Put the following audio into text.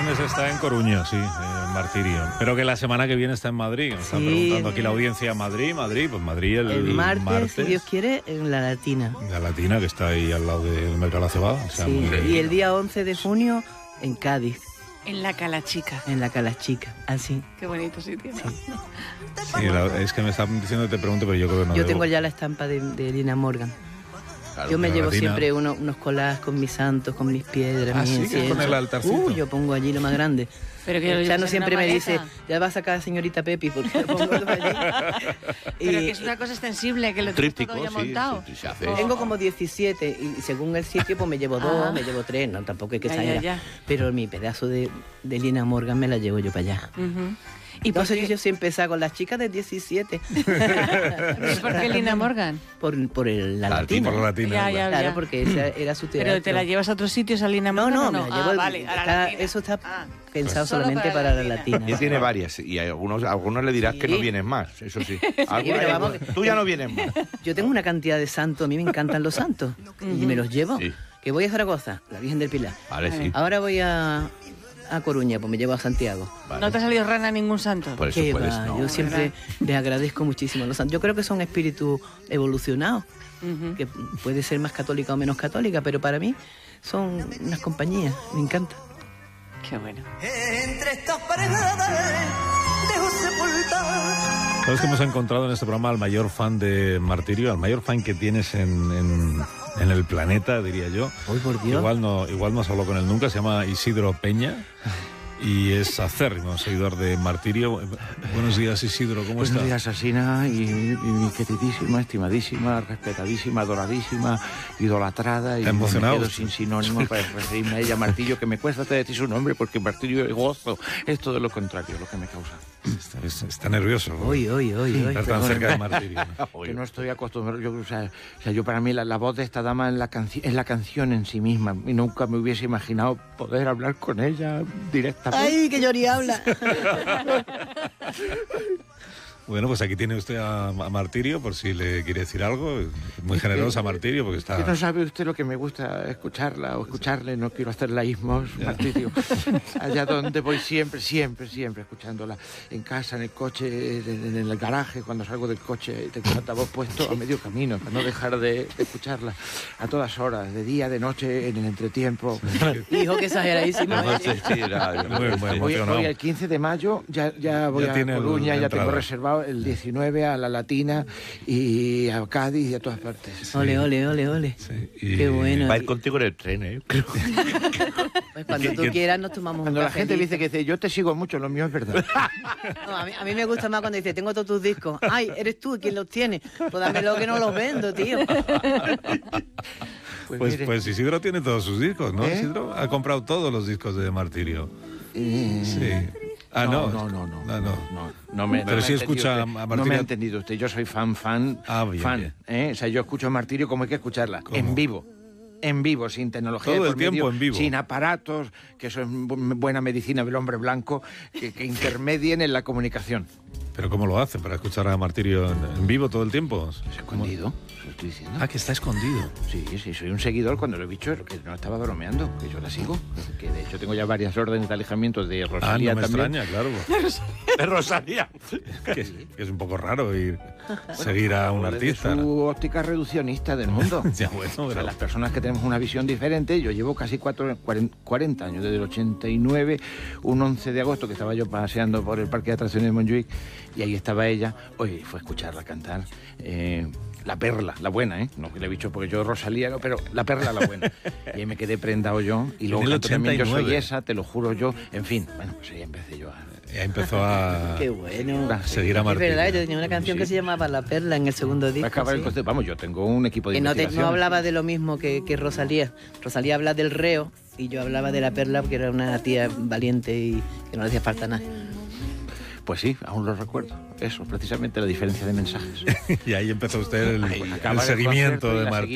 viernes está en Coruña, sí, Martirio. Pero que la semana que viene está en Madrid. Me están preguntando aquí la audiencia, Madrid, pues Madrid el martes, si Dios quiere, en La Latina. La Latina, que está ahí al lado del Mercado de la Cebada. O sea, sí, y el día 11 de junio en Cádiz. En la Calachica. En la Calachica, así. Qué bonito sitio. Sí. Sí, es que me están diciendo que te pregunto, pero yo creo que no. Yo tengo ya la estampa de Lina Morgan. Claro, yo me llevo siempre unos collages con mis santos, con mis piedras, mis inciensos. ¿Sí? ¿Con el altarcito? Yo pongo allí lo más grande. Pero que Chano siempre me dice, ya va a sacar a señorita Pepi, porque lo pongo todo allí. Pero que es una cosa extensible, que lo tengo todo ya montado. Sí, se hace. Tengo como 17 y según el sitio pues me llevo 2, me llevo 3, no, tampoco hay que exagerar. Pero mi pedazo de Lina Morgan me la llevo yo para allá. ¿Y entonces yo siempre saco las chicas de 17? ¿Y por qué Lina Morgan? Por la Latina. Por la Latina. Claro, porque esa era su teatro. ¿Pero te la llevas a otros sitios a Lina Morgan? No, me la llevo. Vale, a la Latina. Eso está pensado solamente para la Latina. Y tiene varias, y a algunos le dirás que no vienen más, eso sí. Pero vamos, tú ya no vienes más. Yo tengo una cantidad de santos, a mí me encantan los santos, y me los llevo. Sí. Que voy a Zaragoza, la Virgen del Pilar. Vale, sí. Ahora voy a Coruña, pues me llevo a Santiago. Vale. ¿No te ha salido rana ningún santo? Por eso puedes, no. Yo siempre les agradezco muchísimo a los santos. Yo creo que son espíritus evolucionados, que puede ser más católica o menos católica, pero para mí son unas compañías, me encanta. Qué bueno. Entre estas paredes dejo sepultar. Sabes que hemos encontrado en este programa al mayor fan de Martirio, al mayor fan que tienes en el planeta, diría yo. ¡Ay, por Dios! Igual no has hablado con él nunca, se llama Isidro Peña y es acérrimo seguidor de Martirio. Buenos días, Isidro, ¿cómo estás? Buenos días, Asina, y mi queridísima, estimadísima, respetadísima, adoradísima, idolatrada. Y emocionado. Me quedo sin sinónimo para referirme a ella, Martirio, que me cuesta hasta decir su nombre, porque Martirio es gozo, es todo lo contrario, lo que me causa. Está nervioso. Hoy. Estar tan cerca de Martirio. Que no estoy acostumbrado. Yo para mí la voz de esta dama es la canción en sí misma, y nunca me hubiese imaginado poder hablar con ella directamente. ¡Ay, que Yori habla! Bueno, pues aquí tiene usted a Martirio, por si le quiere decir algo. Muy generosa Martirio, porque está... Que no sabe usted lo que me gusta escucharla o escucharle, no quiero hacer laísmos, Martirio. Allá donde voy siempre escuchándola. En casa, en el coche, en el garaje, cuando salgo del coche, tengo el altavoz puesto a medio camino, para no dejar de escucharla a todas horas, de día, de noche, en el entretiempo. Hijo, que exageradísimo. Hoy el 15 de mayo ya voy a Coruña, ya tengo reservado el 19 a La Latina y a Cádiz y a todas partes. Ole. Sí, qué bueno. Va a ir contigo en el tren, ¿eh? Pues cuando tú quieras nos tomamos cuando un la gente dice yo te sigo mucho, lo mío es verdad. No, a mí me gusta más cuando dice, tengo todos tus discos. Ay, eres tú quien los tiene. Pues dámelo que no los vendo, tío. Pues Isidro tiene todos sus discos, ¿no? Isidro ha comprado todos los discos de Martirio. Sí. Pero sí escucha a Martirio. No me ha entendido usted. Yo soy fan. Bien. O sea, yo escucho a Martirio como hay que escucharla. ¿Cómo? En vivo, sin tecnología. Todo el tiempo en vivo. Sin aparatos, que eso es buena medicina del hombre blanco, que intermedien en la comunicación. ¿Pero cómo lo hace para escuchar a Martirio en vivo todo el tiempo? Escondido, lo estoy diciendo. Ah, que está escondido. Sí, soy un seguidor, cuando lo he dicho, que no estaba bromeando, que yo la sigo. Que de hecho tengo ya varias órdenes de alejamiento de Rosalía no me también. extraña, claro. De Rosalía. que es un poco raro seguir a un artista. Es su óptica reduccionista del mundo. Ya, bueno, o sea, las personas que tenemos una visión diferente, yo llevo casi 40 años, desde el 89, un 11 de agosto que estaba yo paseando por el parque de atracciones de Montjuic, y ahí estaba ella. Hoy fue a escucharla cantar La Perla, la buena, no que le he dicho porque yo Rosalía, no, pero La Perla, la buena. Y ahí me quedé prendado yo, y luego canto también Yo soy esa, te lo juro yo, en fin, bueno, pues ahí empecé yo Ya empezó a... Qué bueno. Seguir a Martirio. Es verdad, yo tenía una canción que se llamaba La Perla en el segundo disco. Vamos, yo tengo un equipo de investigación. No hablaba de lo mismo que Rosalía. Rosalía habla del reo y yo hablaba de La Perla porque era una tía valiente y que no le hacía falta nada. Pues sí, aún lo recuerdo. Eso, precisamente la diferencia de mensajes. Y ahí empezó usted el seguimiento de Martirio.